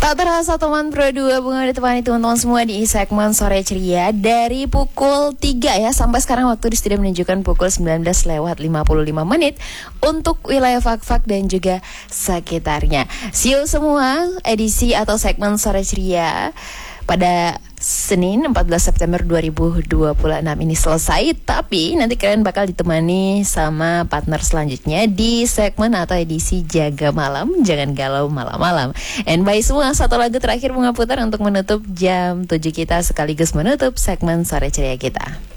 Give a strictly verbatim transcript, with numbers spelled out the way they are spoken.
Tak terasa teman Pro dua Bunga ditemani teman-teman semua di segmen Sore Ceria dari pukul tiga ya sampai sekarang waktu di studio menunjukkan pukul sembilan belas lewat lima puluh lima menit untuk wilayah Fak-Fak dan juga sekitarnya. See you semua, edisi atau segmen Sore Ceria pada Senin empat belas September dua ribu dua puluh enam ini selesai. Tapi nanti kalian bakal ditemani sama partner selanjutnya di segmen atau edisi Jaga Malam, Jangan Galau Malam-Malam. And by semua, satu lagu terakhir Bunga putar untuk menutup jam tujuh kita sekaligus menutup segmen Sore Ceria kita.